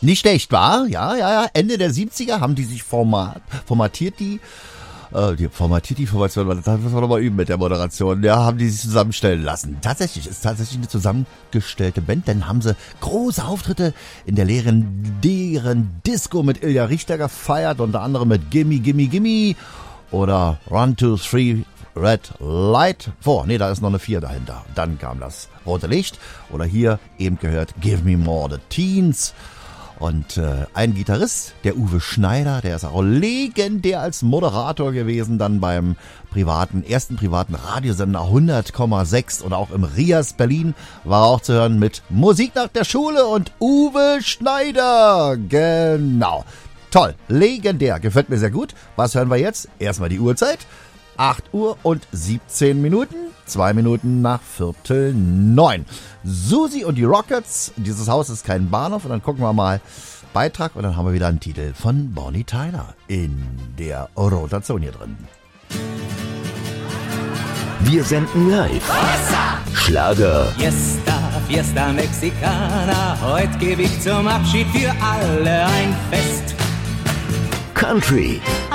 Nicht schlecht, war? Ja. Ende der 70er haben die sich formatiert die Formation, das müssen wir nochmal üben mit der Moderation. Ja, haben die sich zusammenstellen lassen. Ist tatsächlich eine zusammengestellte Band, denn haben sie große Auftritte in der legendären Disco mit Ilja Richter gefeiert, unter anderem mit Gimme, Gimme, Gimme oder 1, 2, 3, Red Light 4. Nee, da ist noch eine 4 dahinter. Dann kam das rote Licht oder hier eben gehört Give Me More the Teens. Und ein Gitarrist, der Uwe Schneider, der ist auch legendär als Moderator gewesen, dann beim ersten privaten Radiosender 100,6 oder auch im Rias Berlin war auch zu hören mit Musik nach der Schule und Uwe Schneider. Genau. Toll, legendär, gefällt mir sehr gut. Was hören wir jetzt? Erstmal die Uhrzeit. 8 Uhr und 17 Minuten, 2 Minuten nach 8:45. Susi und die Rockets, dieses Haus ist kein Bahnhof. Und dann gucken wir mal Beitrag und dann haben wir wieder einen Titel von Bonnie Tyler in der Rotation hier drin. Wir senden live. Schlager. Fiesta Mexicana, heute gebe ich zum Abschied für alle ein Fest. Country.